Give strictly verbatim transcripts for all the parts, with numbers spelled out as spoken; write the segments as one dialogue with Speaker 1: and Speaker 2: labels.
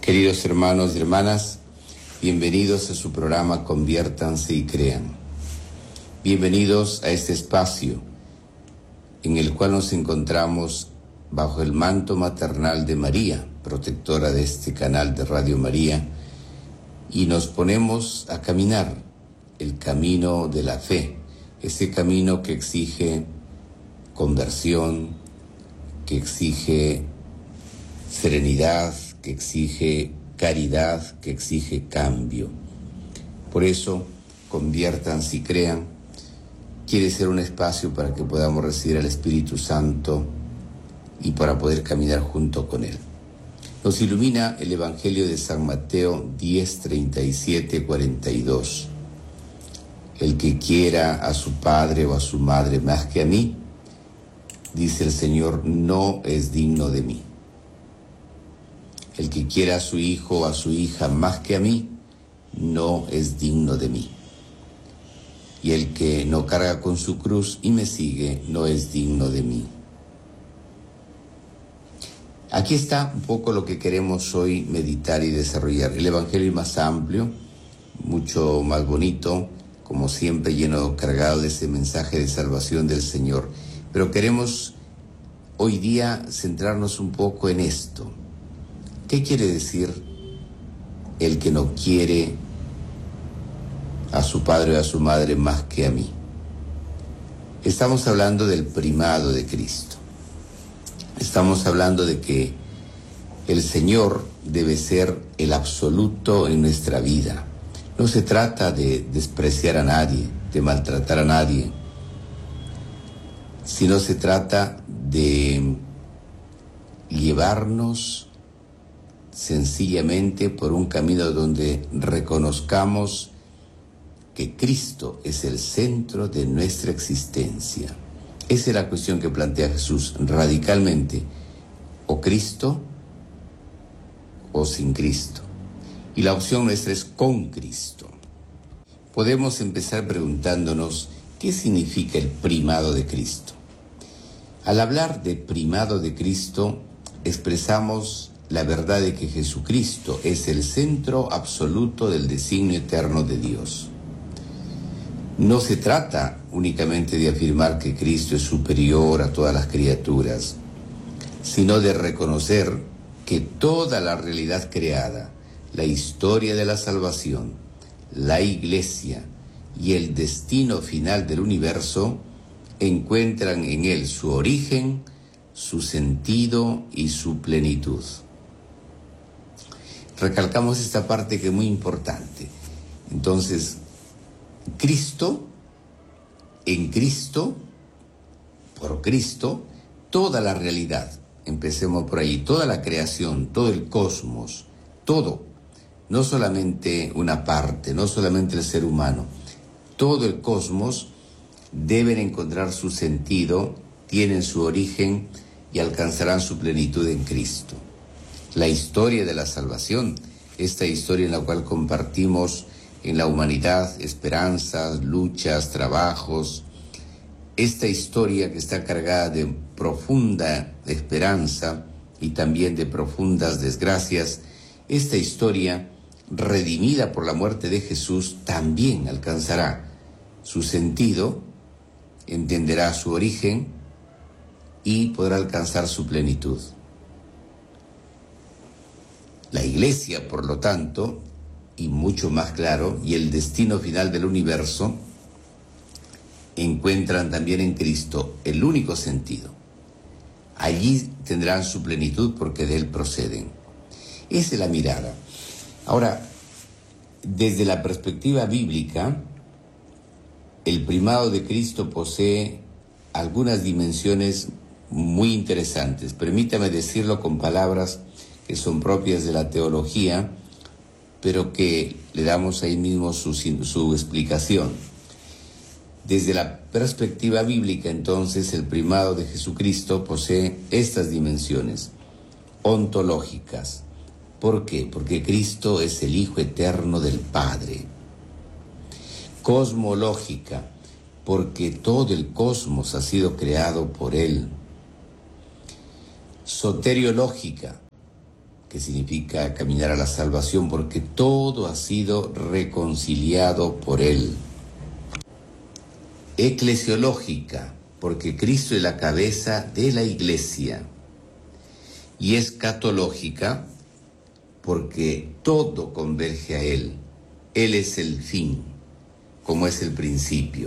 Speaker 1: Queridos hermanos y hermanas, bienvenidos a su programa Conviértanse y Crean. Bienvenidos a este espacio en el cual nos encontramos bajo el manto maternal de María, protectora de este canal de Radio María, y nos ponemos a caminar el camino de la fe, ese camino que exige conversión, que exige serenidad, que exige caridad, que exige cambio. Por eso, Conviértanse y Crean quiere ser un espacio para que podamos recibir al Espíritu Santo y para poder caminar junto con Él. Nos ilumina el Evangelio de San Mateo diez, treinta y siete, cuarenta y dos. El que quiera a su padre o a su madre más que a mí, dice el Señor, no es digno de mí. El que quiera a su hijo o a su hija más que a mí, no es digno de mí. Y el que no carga con su cruz y me sigue, no es digno de mí. Aquí está un poco lo que queremos hoy meditar y desarrollar. El Evangelio es más amplio, mucho más bonito, como siempre lleno, cargado de ese mensaje de salvación del Señor. Pero queremos hoy día centrarnos un poco en esto. ¿Qué quiere decir el que no quiere a su padre o a su madre más que a mí? Estamos hablando del primado de Cristo. Estamos hablando de que el Señor debe ser el absoluto en nuestra vida. No se trata de despreciar a nadie, de maltratar a nadie, sino se trata de llevarnos sencillamente por un camino donde reconozcamos que Cristo es el centro de nuestra existencia. Esa es la cuestión que plantea Jesús radicalmente: o Cristo o sin Cristo. Y la opción nuestra es con Cristo. Podemos empezar preguntándonos ¿qué significa el primado de Cristo? Al hablar de primado de Cristo, expresamos la verdad de que Jesucristo es el centro absoluto del designio eterno de Dios. No se trata únicamente de afirmar que Cristo es superior a todas las criaturas, sino de reconocer que toda la realidad creada, la historia de la salvación, la Iglesia y el destino final del universo encuentran en Él su origen, su sentido y su plenitud. Recalcamos esta parte que es muy importante. Entonces, Cristo, en Cristo, por Cristo, toda la realidad, empecemos por ahí, toda la creación, todo el cosmos, todo, no solamente una parte, no solamente el ser humano, todo el cosmos deben encontrar su sentido, tienen su origen y alcanzarán su plenitud en Cristo. La historia de la salvación, esta historia en la cual compartimos en la humanidad esperanzas, luchas, trabajos, esta historia que está cargada de profunda esperanza y también de profundas desgracias, esta historia redimida por la muerte de Jesús también alcanzará su sentido, entenderá su origen y podrá alcanzar su plenitud. La Iglesia, por lo tanto, y mucho más claro, y el destino final del universo, encuentran también en Cristo el único sentido. Allí tendrán su plenitud porque de Él proceden. Esa es la mirada. Ahora, desde la perspectiva bíblica, el primado de Cristo posee algunas dimensiones muy interesantes. Permítame decirlo con palabras que son propias de la teología, pero que le damos ahí mismo su, su explicación. Desde la perspectiva bíblica, entonces, el primado de Jesucristo posee estas dimensiones ontológicas. ¿Por qué? Porque Cristo es el Hijo eterno del Padre. Cosmológica, porque todo el cosmos ha sido creado por Él. Soteriológica, que significa caminar a la salvación, porque todo ha sido reconciliado por Él. Eclesiológica, porque Cristo es la cabeza de la iglesia. Y escatológica, porque todo converge a Él. Él es el fin, como es el principio.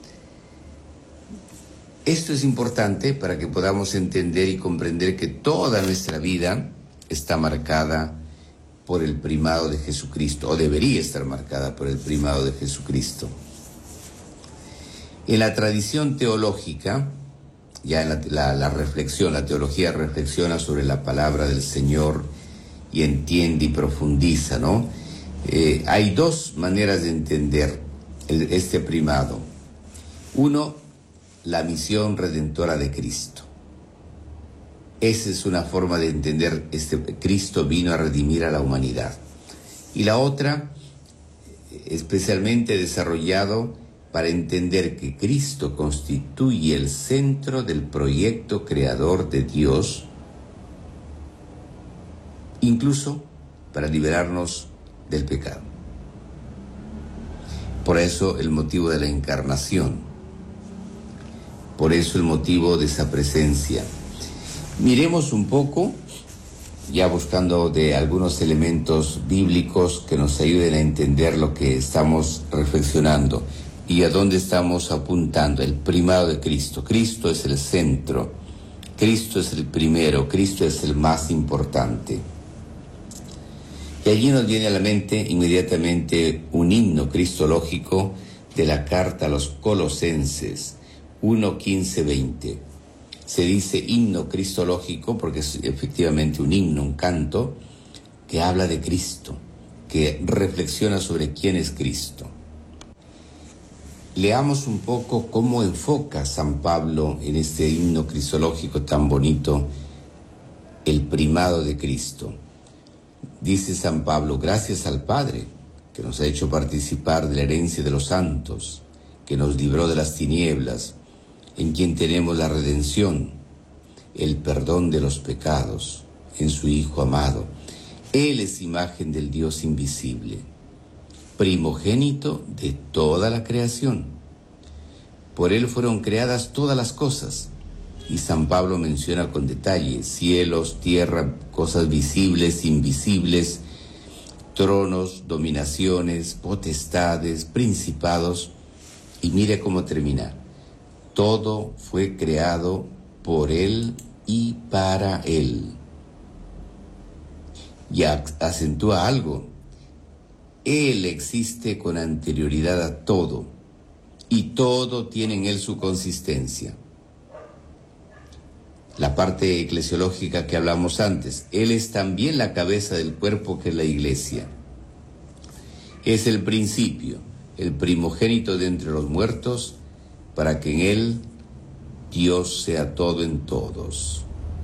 Speaker 1: Esto es importante para que podamos entender y comprender que toda nuestra vida está marcada por el primado de Jesucristo, o debería estar marcada por el primado de Jesucristo. En la tradición teológica, ya en la, la, la reflexión, la teología reflexiona sobre la palabra del Señor y entiende y profundiza, ¿no? Eh, hay dos maneras de entender el, este primado. Uno, la misión redentora de Cristo. Esa es una forma de entender, este Cristo vino a redimir a la humanidad. Y la otra, especialmente desarrollado para entender que Cristo constituye el centro del proyecto creador de Dios, incluso para liberarnos del pecado. Por eso el motivo de la encarnación, por eso el motivo de esa presencia. Miremos un poco, ya buscando de algunos elementos bíblicos que nos ayuden a entender lo que estamos reflexionando y a dónde estamos apuntando. El primado de Cristo. Cristo es el centro, Cristo es el primero, Cristo es el más importante. Y allí nos viene a la mente inmediatamente un himno cristológico de la carta a los Colosenses, uno, quince, veinte. Se dice himno cristológico porque es efectivamente un himno, un canto que habla de Cristo, que reflexiona sobre quién es Cristo. Leamos un poco cómo enfoca San Pablo en este himno cristológico tan bonito el primado de Cristo. Dice San Pablo: gracias al Padre, que nos ha hecho participar de la herencia de los santos, que nos libró de las tinieblas, en quien tenemos la redención, el perdón de los pecados, en su Hijo amado. Él es imagen del Dios invisible, primogénito de toda la creación. Por Él fueron creadas todas las cosas. Y San Pablo menciona con detalle cielos, tierra, cosas visibles, invisibles, tronos, dominaciones, potestades, principados. Y mire cómo termina. Todo fue creado por Él y para Él. Y acentúa algo. Él existe con anterioridad a todo, y todo tiene en Él su consistencia. La parte eclesiológica que hablamos antes. Él es también la cabeza del cuerpo que es la iglesia. Es el principio, el primogénito de entre los muertos, para que en Él Dios sea todo en todos.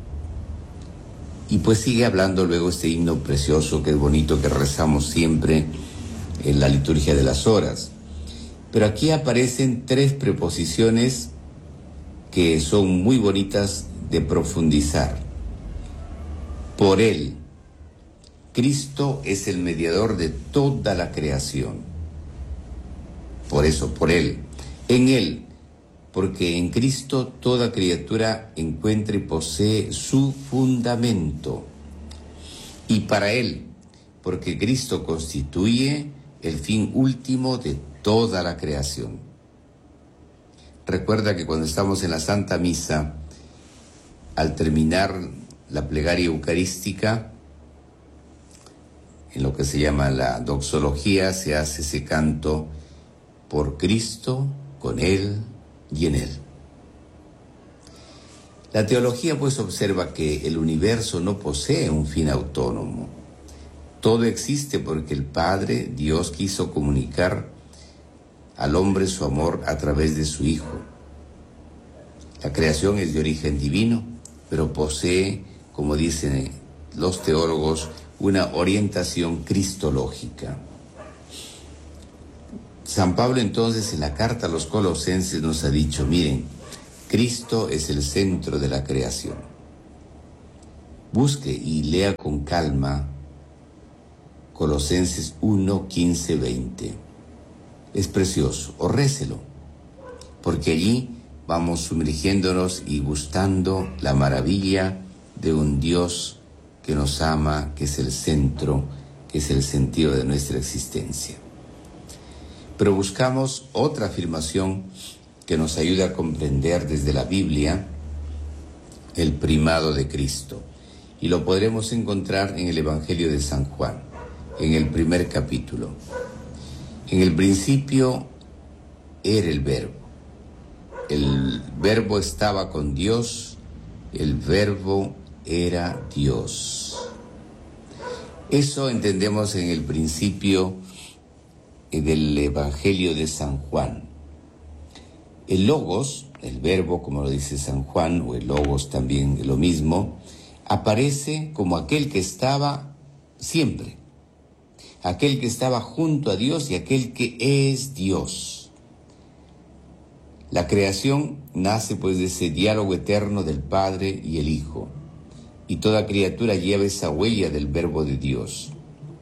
Speaker 1: Y pues sigue hablando luego este himno precioso, que es bonito, que rezamos siempre en la liturgia de las horas. Pero aquí aparecen tres preposiciones que son muy bonitas de profundizar. Por Él. Cristo es el mediador de toda la creación. Por eso, por Él. En Él, porque en Cristo toda criatura encuentra y posee su fundamento. Y para Él, porque Cristo constituye el fin último de toda la creación. Recuerda que cuando estamos en la Santa Misa, al terminar la plegaria eucarística, en lo que se llama la doxología, se hace ese canto: por Cristo, con Él y en Él. La teología pues observa que el universo no posee un fin autónomo. Todo existe porque el Padre, Dios, quiso comunicar al hombre su amor a través de su Hijo. La creación es de origen divino, pero posee, como dicen los teólogos, una orientación cristológica. San Pablo entonces en la carta a los Colosenses nos ha dicho: miren, Cristo es el centro de la creación. Busque y lea con calma Colosenses uno, quince, veinte. Es precioso, o récelo, porque allí vamos sumergiéndonos y gustando la maravilla de un Dios que nos ama, que es el centro, que es el sentido de nuestra existencia. Pero buscamos otra afirmación que nos ayude a comprender desde la Biblia el primado de Cristo. Y lo podremos encontrar en el Evangelio de San Juan, en el primer capítulo. En el principio era el Verbo. El Verbo estaba con Dios, el Verbo era Dios. Eso entendemos en el principio del Evangelio de San Juan. El Logos, el Verbo, como lo dice San Juan, o el Logos también lo mismo, aparece como aquel que estaba siempre, aquel que estaba junto a Dios y aquel que es Dios. La creación nace pues de ese diálogo eterno del Padre y el Hijo, y toda criatura lleva esa huella del Verbo de Dios.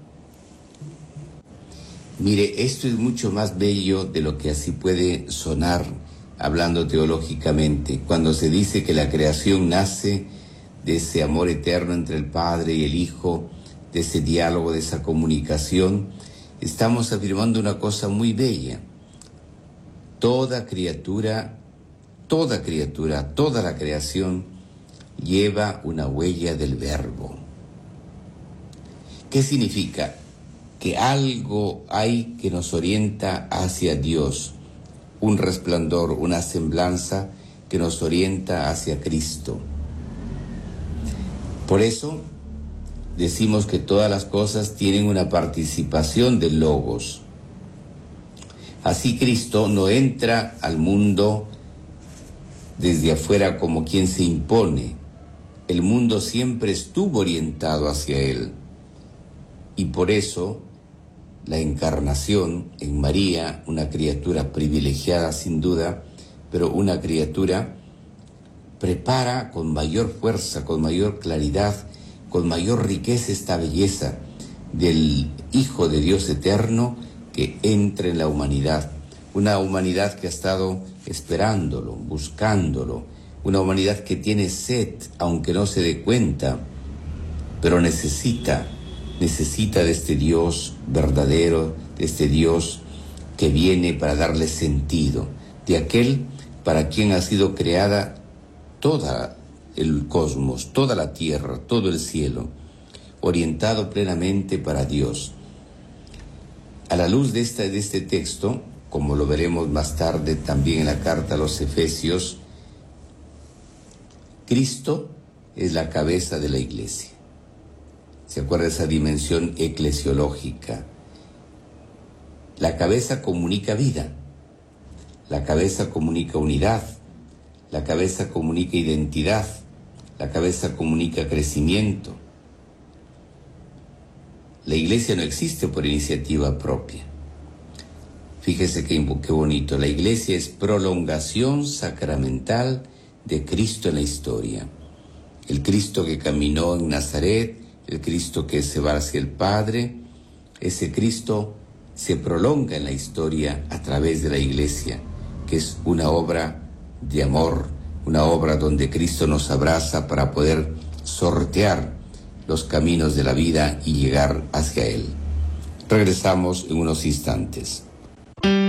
Speaker 1: Mire, esto es mucho más bello de lo que así puede sonar hablando teológicamente, cuando se dice que la creación nace de ese amor eterno entre el Padre y el Hijo, de ese diálogo, de esa comunicación. Estamos afirmando una cosa muy bella. Toda criatura, toda criatura, toda la creación lleva una huella del Verbo. ¿Qué significa? Que algo hay que nos orienta hacia Dios, un resplandor, una semblanza que nos orienta hacia Cristo. Por eso decimos que todas las cosas tienen una participación del Logos. Así Cristo no entra al mundo desde afuera como quien se impone. El mundo siempre estuvo orientado hacia Él. Y por eso la encarnación en María, una criatura privilegiada sin duda, pero una criatura prepara con mayor fuerza, con mayor claridad, con mayor riqueza esta belleza del Hijo de Dios eterno que entra en la humanidad. Una humanidad que ha estado esperándolo, buscándolo, una humanidad que tiene sed, aunque no se dé cuenta, pero necesita, necesita de este Dios verdadero, de este Dios que viene para darle sentido, de aquel para quien ha sido creada toda el cosmos, toda la tierra, todo el cielo, orientado plenamente para Dios. A la luz de, esta, de este texto, como lo veremos más tarde también en la carta a los Efesios, Cristo es la cabeza de la iglesia. ¿Se acuerda de esa dimensión eclesiológica? La cabeza comunica vida, la cabeza comunica unidad, la cabeza comunica identidad, la cabeza comunica crecimiento. La iglesia no existe por iniciativa propia. Fíjese qué, qué bonito, la iglesia es prolongación sacramental de Cristo en la historia. El Cristo que caminó en Nazaret, el Cristo que se va hacia el Padre, ese Cristo se prolonga en la historia a través de la iglesia, que es una obra de amor, una obra donde Cristo nos abraza para poder sortear los caminos de la vida y llegar hacia Él. Regresamos en unos instantes.